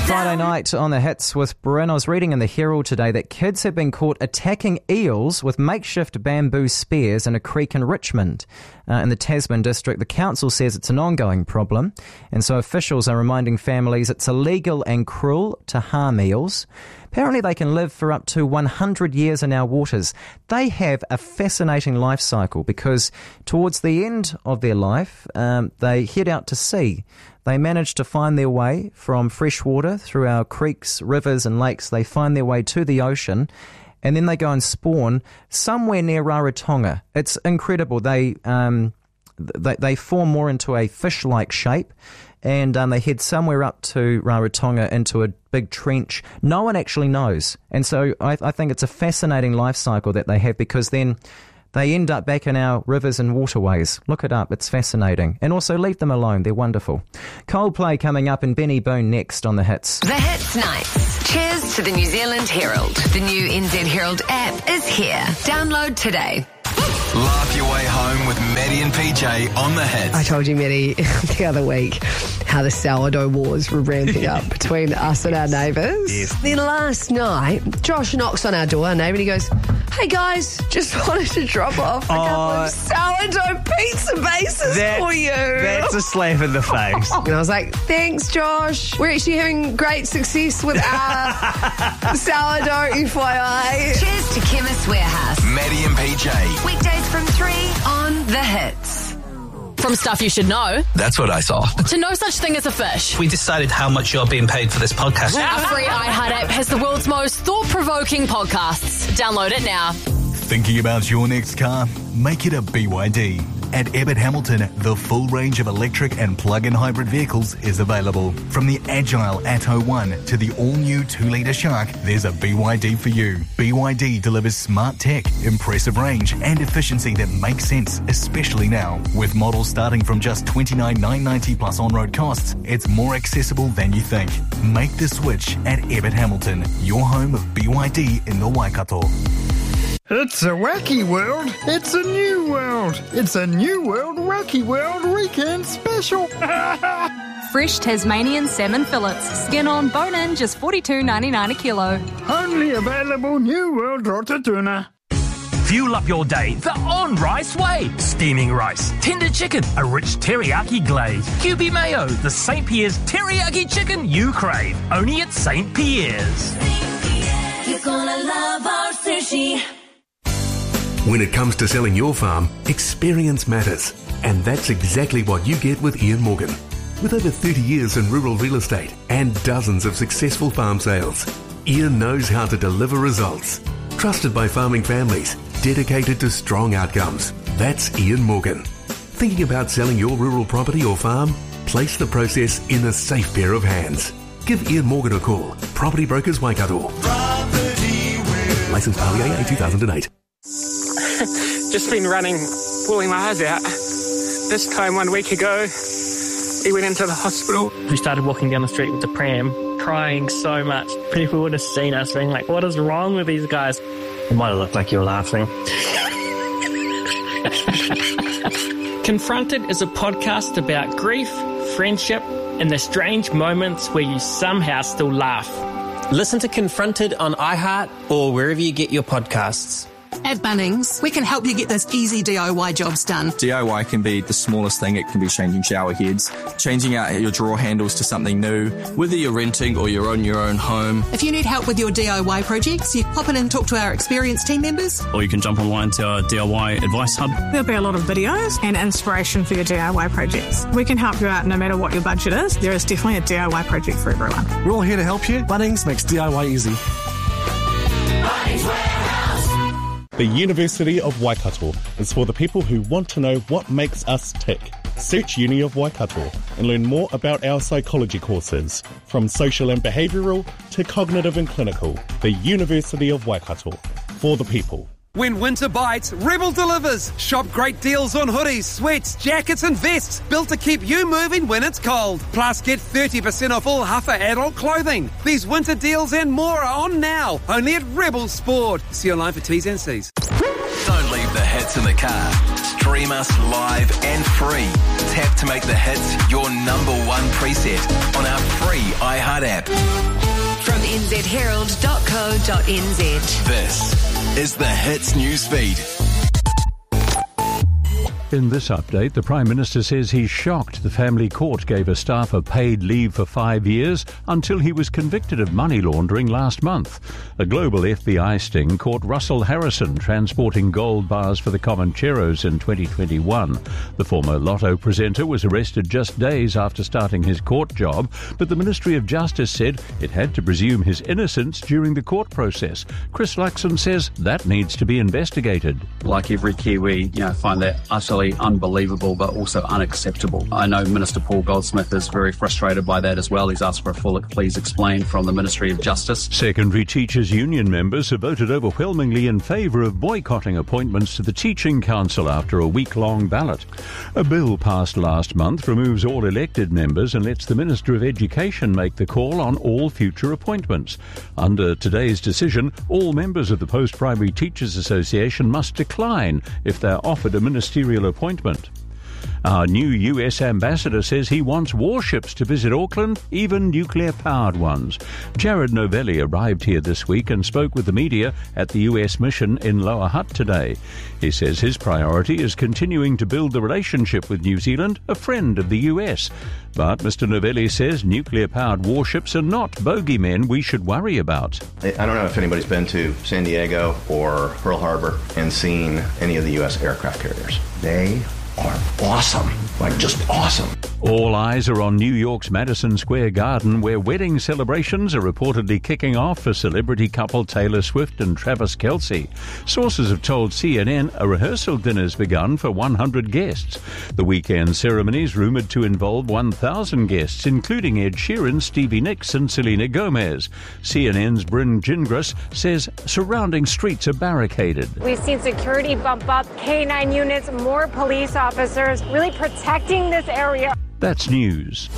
Friday night on the Hits with Bryn. I was reading in the Herald today that kids have been caught attacking eels with makeshift bamboo spears in a creek in Richmond. In the Tasman district, the council says it's an ongoing problem, and so officials are reminding families it's illegal and cruel to harm eels. Apparently they can live for up to 100 years in our waters. They have a fascinating life cycle because towards the end of their life, they head out to sea. They manage to find their way from fresh water through our creeks, rivers and lakes. They find their way to the ocean, and then they go and spawn somewhere near Rarotonga. It's incredible. They form more into a fish-like shape, and they head somewhere up to Rarotonga into a big trench. No one actually knows. And so I think it's a fascinating life cycle that they have, because then they end up back in our rivers and waterways. Look it up. It's fascinating. And also leave them alone. They're wonderful. Coldplay coming up and Benny Boone next on The Hits. The Hits Nights. Cheers to the New Zealand Herald. The new NZ Herald app is here. Download today. Laugh your way home with Maddie and PJ on The Hits. I told you, Maddie, the other week how the sourdough wars were ramping up between us and our neighbours. Yes. Then last night, Josh knocks on our door, our neighbour, and he goes, "Hey guys, just wanted to drop off a couple of sourdough pizza bases for you." That's a slap in the face. And I was like, "Thanks, Josh. We're actually having great success with our sourdough, FYI." Cheers to Chemist Warehouse. Maddie and PJ. Weekdays from 3 on The Hits. From stuff you should know That's what I saw. to no such thing as a fish. We decided how much you're being paid for this podcast. Our free iHeart app has the world's most thought-provoking podcasts. Download it now. Thinking about your next car? Make it a BYD. At Abbott Hamilton, the full range of electric and plug-in hybrid vehicles is available. From the agile Atto 1 to the all-new 2-litre Shark, there's a BYD for you. BYD delivers smart tech, impressive range and efficiency that makes sense, especially now. With models starting from just $29,990 plus on-road costs, it's more accessible than you think. Make the switch at Abbott Hamilton, your home of BYD in the Waikato. It's a wacky world. It's a new world. It's a new world wacky world weekend special. Fresh Tasmanian salmon fillets, skin on, bone in, just $42.99 a kilo. Only available New World Rotatuna. Fuel up your day the on-rice way. Steaming rice, tender chicken, a rich teriyaki glaze, QB mayo, the St. Pierre's teriyaki chicken you crave. Only at St. Pierre's. You're gonna love our sushi. When it comes to selling your farm, experience matters. And that's exactly what you get with Ian Morgan. With over 30 years in rural real estate and dozens of successful farm sales, Ian knows how to deliver results. Trusted by farming families, dedicated to strong outcomes. That's Ian Morgan. Thinking about selling your rural property or farm? Place the process in a safe pair of hands. Give Ian Morgan a call. Property Brokers Waikato. Licensed RVAA 2008. Just been running, pulling my eyes out. This time 1 week ago, he went into the hospital. We started walking down the street with the pram, crying so much. People would have seen us being like, what is wrong with these guys? It might have looked like you were laughing. Confronted is a podcast about grief, friendship, and the strange moments where you somehow still laugh. Listen to Confronted on iHeart or wherever you get your podcasts. At Bunnings, we can help you get those easy DIY jobs done. DIY can be the smallest thing. It can be changing shower heads, changing out your drawer handles to something new, whether you're renting or you're on your own home. If you need help with your DIY projects, you pop in and talk to our experienced team members. Or you can jump online to our DIY advice hub. There'll be a lot of videos and inspiration for your DIY projects. We can help you out no matter what your budget is. There is definitely a DIY project for everyone. We're all here to help you. Bunnings makes DIY easy. Bunnings Warehouse. The University of Waikato is for the people who want to know what makes us tick. Search Uni of Waikato and learn more about our psychology courses, from social and behavioural to cognitive and clinical. The University of Waikato, for the people. When winter bites, Rebel delivers. Shop great deals on hoodies, sweats, jackets and vests, built to keep you moving when it's cold. Plus, get 30% off all Huffer adult clothing. These winter deals and more are on now, only at Rebel Sport. See online for T's and C's. Don't leave the hits in the car. Stream us live and free. Tap to make the hits your #1 preset on our free iHeart app. app. From nzherald.co.nz. This is the Hits News Feed. In this update, the Prime Minister says he's shocked the family court gave a staffer paid leave for 5 years until he was convicted of money laundering last month. A global FBI sting caught Russell Harrison transporting gold bars for the Comancheros in 2021. The former Lotto presenter was arrested just days after starting his court job, but the Ministry of Justice said it had to presume his innocence during the court process. Chris Luxon says that needs to be investigated. Like every Kiwi, find that utterly unbelievable but also unacceptable. I know Minister Paul Goldsmith is very frustrated by that as well. He's asked for a full please explain from the Ministry of Justice. Secondary Teachers Union members have voted overwhelmingly in favour of boycotting appointments to the Teaching Council after a week-long ballot. A bill passed last month removes all elected members and lets the Minister of Education make the call on all future appointments. Under today's decision, all members of the Post-Primary Teachers Association must decline if they're offered a ministerial appointment. Our new US ambassador says he wants warships to visit Auckland, even nuclear-powered ones. Jared Novelli arrived here this week and spoke with the media at the US mission in Lower Hutt today. He says his priority is continuing to build the relationship with New Zealand, a friend of the US. But Mr. Novelli says nuclear-powered warships are not bogeymen we should worry about. I don't know if anybody's been to San Diego or Pearl Harbor and seen any of the US aircraft carriers. They are awesome, just awesome. All eyes are on New York's Madison Square Garden, where wedding celebrations are reportedly kicking off for celebrity couple Taylor Swift and Travis Kelce. Sources have told CNN a rehearsal dinner's begun for 100 guests. The weekend ceremony's rumoured to involve 1,000 guests, including Ed Sheeran, Stevie Nicks and Selena Gomez. CNN's Bryn Gingras says surrounding streets are barricaded. We've seen security bump up, K9 units, more police officers really protecting this area. That's news.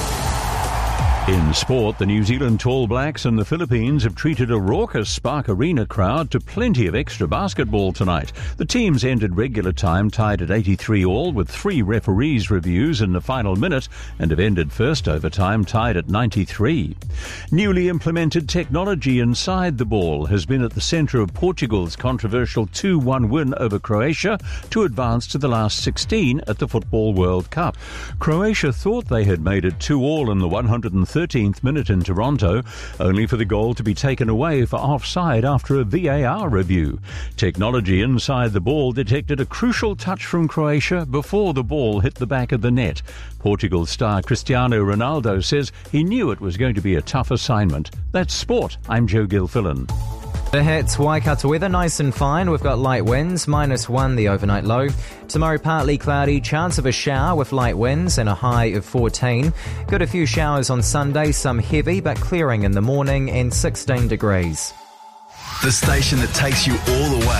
In sport, the New Zealand Tall Blacks and the Philippines have treated a raucous Spark Arena crowd to plenty of extra basketball tonight. The teams ended regular time tied at 83 all with 3 referees' reviews in the final minute and have ended first overtime tied at 93. Newly implemented technology inside the ball has been at the centre of Portugal's controversial 2-1 win over Croatia to advance to the last 16 at the Football World Cup. Croatia thought they had made it 2-2 in the 113th minute in Toronto, only for the goal to be taken away for offside after a VAR review. Technology inside the ball detected a crucial touch from Croatia before the ball hit the back of the net. Portugal star Cristiano Ronaldo says he knew it was going to be a tough assignment. That's sport. I'm Joe Gilfillan. The Hits, Waikato weather, nice and fine. We've got light winds, -1 the overnight low. Tomorrow partly cloudy, chance of a shower with light winds and a high of 14. Got a few showers on Sunday, some heavy but clearing in the morning and 16 degrees. The station that takes you all the way.